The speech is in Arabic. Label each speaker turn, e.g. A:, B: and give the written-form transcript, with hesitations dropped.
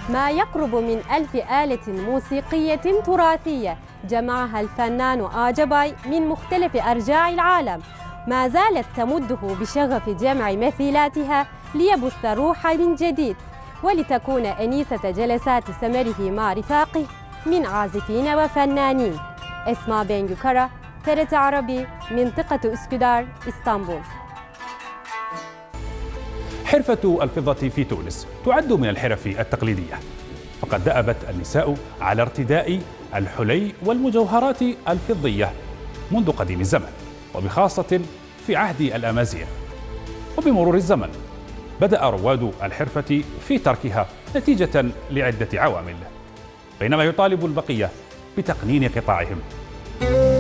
A: ما يقرب من 1000 آلة موسيقية تراثية جمعها الفنان آجاباي من مختلف أرجاء العالم، ما زالت تمده بشغف جمع مثيلاتها ليبث روحا من جديد ولتكون أنيسة جلسات سمره مع رفاقه من عازفين وفنانين. اسماء بنجو كرا، TRT عربي، منطقة اسكندر، اسطنبول.
B: حرفة الفضة في تونس تعد من الحرف التقليدية، فقد دأبت النساء على ارتداء الحلي والمجوهرات الفضية منذ قديم الزمن، وبخاصة في عهد الأمازيغ. وبمرور الزمن بدأ رواد الحرفة في تركها نتيجة لعدة عوامل، بينما يطالب البقية بتقنين قطاعهم